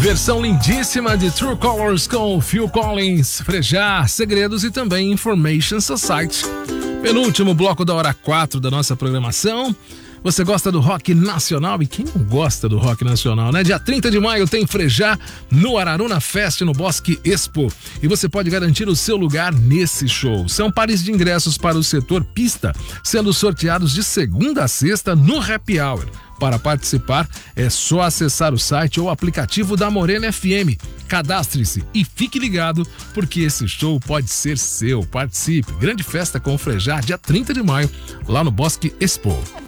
Versão lindíssima de True Colors com Phil Collins, Frejá, Segredos e também Information Society. Penúltimo bloco da hora 4 da nossa programação. Você gosta do rock nacional? E quem não gosta do rock nacional, né? Dia 30 de maio tem Frejá no Araruna Fest, no Bosque Expo. E você pode garantir o seu lugar nesse show. São pares de ingressos para o setor pista, sendo sorteados de segunda a sexta no Happy Hour. Para participar, é só acessar o site ou aplicativo da Morena FM. Cadastre-se e fique ligado, porque esse show pode ser seu. Participe. Grande festa com o Frejá, dia 30 de maio, lá no Bosque Expo.